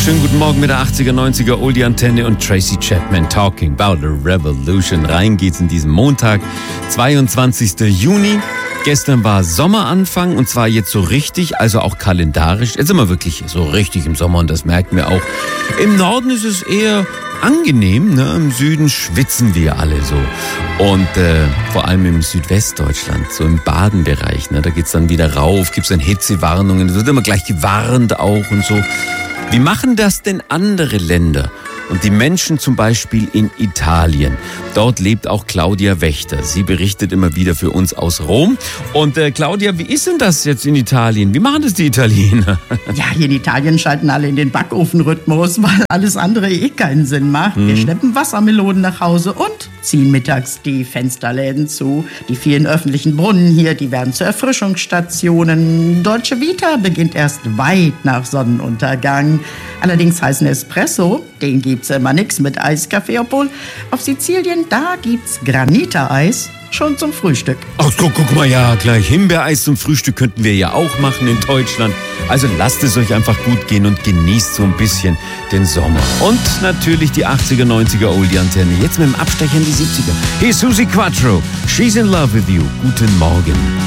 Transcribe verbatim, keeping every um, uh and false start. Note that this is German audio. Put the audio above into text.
Schönen guten Morgen mit der achtziger, neunziger Oldie-Antenne und Tracy Chapman talking about a revolution. Rein geht's in diesen Montag, zweiundzwanzigster Juni. Gestern war Sommeranfang und zwar jetzt so richtig, also auch kalendarisch. Jetzt sind wir wirklich so richtig im Sommer und das merken wir auch. Im Norden ist es eher angenehm, ne? Im Süden schwitzen wir alle so. Und äh, vor allem im Südwestdeutschland, so im Badenbereich, ne? Da geht's dann wieder rauf, gibt's dann Hitzewarnungen, es wird immer gleich gewarnt auch und so. Wie machen das denn andere Länder? Und die Menschen zum Beispiel in Italien. Dort lebt auch Claudia Wächter. Sie berichtet immer wieder für uns aus Rom. Und äh, Claudia, wie ist denn das jetzt in Italien? Wie machen das die Italiener? Ja, hier in Italien schalten alle in den Backofenrhythmus, weil alles andere eh keinen Sinn macht. Mhm. Wir schleppen Wassermelonen nach Hause und ziehen mittags die Fensterläden zu. Die vielen öffentlichen Brunnen hier, die werden zu Erfrischungsstationen. Dolce Vita beginnt erst weit nach Sonnenuntergang. Allerdings heißen Espresso, den gibt's immer nix mit Eiskaffee, obwohl auf Sizilien, da gibt's Granita-Eis schon zum Frühstück. Ach, guck, guck mal, ja, gleich Himbeereis zum Frühstück könnten wir ja auch machen in Deutschland. Also lasst es euch einfach gut gehen und genießt so ein bisschen den Sommer. Und natürlich die achtziger, neunziger Oldie-Antenne. Jetzt mit dem Abstecher in die siebziger. Hier ist Susi Quattro. She's in love with you. Guten Morgen.